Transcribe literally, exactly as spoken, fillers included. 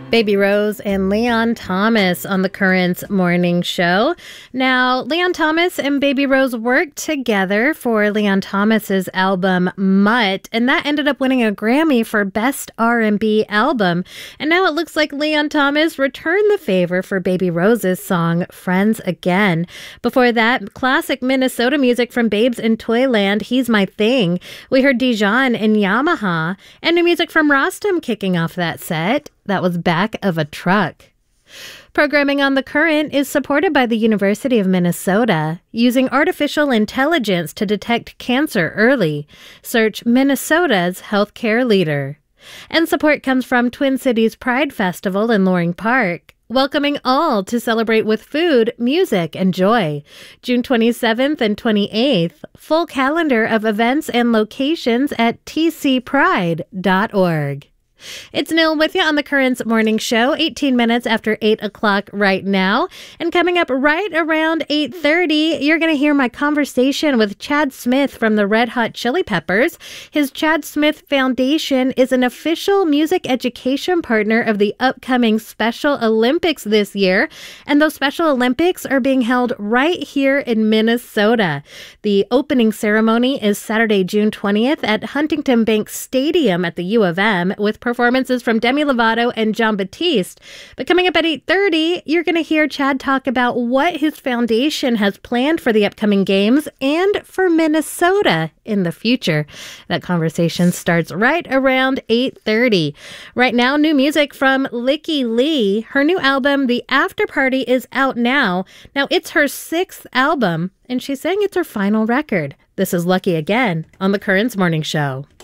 Baby Rose and Leon Thomas on the Currents Morning Show. Now, Leon Thomas and Baby Rose worked together for Leon Thomas's album Mutt, and that ended up winning a Grammy for Best R and B Album. And now it looks like Leon Thomas returned the favor for Baby Rose's song Friends Again. Before that, classic Minnesota music from Babes in Toyland, He's My Thing. We heard Dijon and Yamaha, and new music from Rostam kicking off that set. That was Back of a Truck. Programming on The Current is supported by the University of Minnesota, using artificial intelligence to detect cancer early. Search Minnesota's healthcare leader. And support comes from Twin Cities Pride Festival in Loring Park, welcoming all to celebrate with food, music, and joy. June twenty-seventh and twenty-eighth. Full calendar of events and locations at t c pride dot org. It's Nil with you on the Currents Morning Show, eighteen minutes after eight o'clock right now. And coming up right around eight thirty, you're going to hear my conversation with Chad Smith from the Red Hot Chili Peppers. His Chad Smith Foundation is an official music education partner of the upcoming Special Olympics this year. And those Special Olympics are being held right here in Minnesota. The opening ceremony is Saturday, June twentieth at Huntington Bank Stadium at the U of M, with performances from Demi Lovato and Jon Batiste. But coming up at eight thirty, you're going to hear Chad talk about what his foundation has planned for the upcoming games and for Minnesota in the future. That conversation starts right around eight thirty. Right now, new music from Lykke Li. Her new album, The After Party, is out now. Now, it's her sixth album, and she's saying it's her final record. This is Lucky Again on the Currents Morning Show.